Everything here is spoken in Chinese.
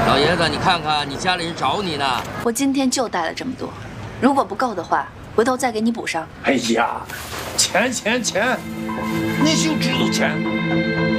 老爷子，你看看，你家里人找你呢。 我今天就带了这么多，如果不够的话，回头再给你补上。 哎呀，钱，你就知道钱。